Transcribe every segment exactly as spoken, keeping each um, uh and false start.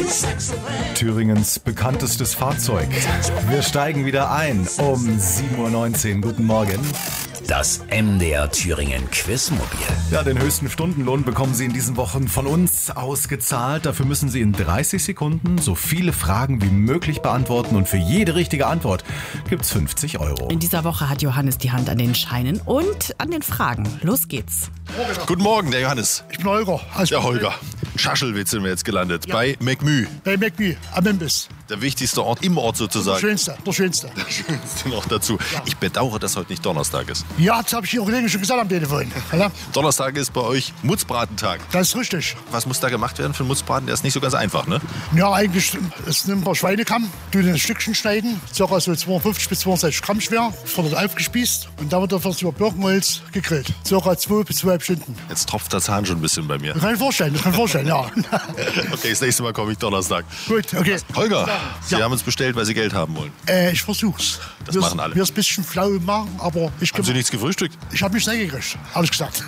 Thüringens bekanntestes Fahrzeug. Wir steigen wieder ein um sieben Uhr neunzehn. Guten Morgen. Das M D R Thüringen Quizmobil. Ja, den höchsten Stundenlohn bekommen Sie in diesen Wochen von uns ausgezahlt. Dafür müssen Sie in dreißig Sekunden so viele Fragen wie möglich beantworten. Und für jede richtige Antwort gibt's fünfzig Euro. In dieser Woche hat Johannes die Hand an den Scheinen und an den Fragen. Los geht's. Guten Morgen, der Johannes. Ich bin Holger. Also Der Holger. Schaschelwitz sind wir jetzt gelandet. Ja. Bei McMü. Bei McMü am Imbiss. Der wichtigste Ort im Ort Der sozusagen. schönste, der schönste. Der schönste noch dazu. Ich bedauere, dass heute nicht Donnerstag ist. Ja, das habe ich Ihre Kollegen schon gesagt am Telefon. Ja, Donnerstag ist bei euch Mutzbratentag. das ist richtig. Was muss da gemacht werden für einen Mutzbraten? Der ist nicht so ganz einfach, ne? Ja, eigentlich ist nimmt man Schweinekamm, tut in Stückchen schneiden, ca. so zweiundfünfzig bis zweiundsechzig Gramm schwer, wird dann aufgespießt und dann wird er über Birkenholz gegrillt. Ca. zwei bis zweieinhalb Stunden. Jetzt tropft der Zahn schon ein bisschen bei mir. Das kann ich vorstellen, das kann ich vorstellen, ja. Okay, das nächste Mal komme ich Donnerstag. Gut, okay. Holger, Sie Ja. haben uns bestellt, weil Sie Geld haben wollen. Äh, ich versuch's. Das Wir's- machen alle. Wir's ein bisschen flau machen, aber ich, Haben Sie nichts gefrühstückt? ich habe mich nicht gekriegt, ehrlich gesagt.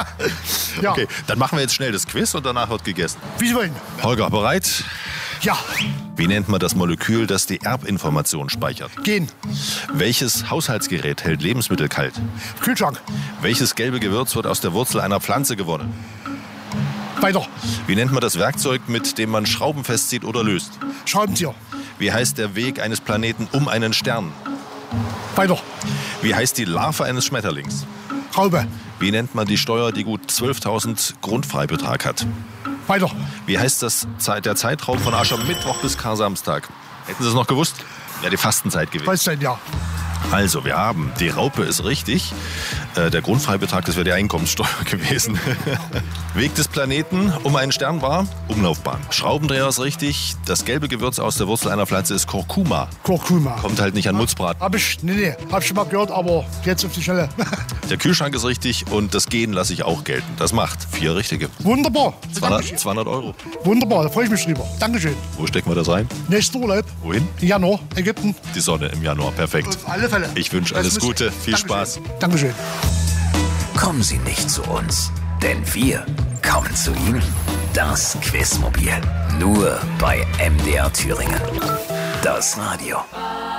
Ja, Okay, dann machen wir jetzt schnell das Quiz und danach wird gegessen. wie Sie wollen. Holger, bereit? Ja, Wie nennt man das Molekül, das die Erbinformation speichert? gehen. Welches Haushaltsgerät hält Lebensmittel kalt? Kühlschrank. Welches gelbe Gewürz wird aus der Wurzel einer Pflanze gewonnen? Weiter. Wie nennt man das Werkzeug, mit dem man Schrauben festzieht oder löst? Schraubenzieher. Wie heißt der Weg eines Planeten um einen Stern? Weiter. Wie heißt die Larve eines Schmetterlings? Raube. Wie nennt man die Steuer, die gut zwölftausend Grundfreibetrag hat? Weiter. Wie heißt das Zeit, der Zeitraum von Aschermittwoch bis Kar-Samstag? Hätten Sie es noch gewusst? Ja, die Fastenzeit gewesen. Was denn, ja? Also, wir haben, die Raupe ist richtig. Äh, der Grundfreibetrag, das wäre die Einkommenssteuer gewesen. Weg des Planeten um einen Stern war Umlaufbahn. Schraubendreher ist richtig. Das gelbe Gewürz aus der Wurzel einer Pflanze ist Kurkuma. Kurkuma. Kommt halt nicht an Mutzbraten. Hab ich, nee, nee, hab ich schon mal gehört, aber jetzt auf die Schnelle. Der Kühlschrank ist richtig und das Gehen lasse ich auch gelten. Das macht vier richtige. Wunderbar. zweihundert, zweihundert Euro. Wunderbar, da freue ich mich drüber. Dankeschön. Wo stecken wir das rein? Nächster Urlaub. Wohin? Januar, Ägypten. Die Sonne im Januar. Perfekt. Auf alle Fälle. Ich wünsche Das alles muss- Gute. Viel Dankeschön. Spaß. Dankeschön. Kommen Sie nicht zu uns, denn wir kommen zu Ihnen. Das Quizmobil. Nur bei M D R Thüringen. Das Radio.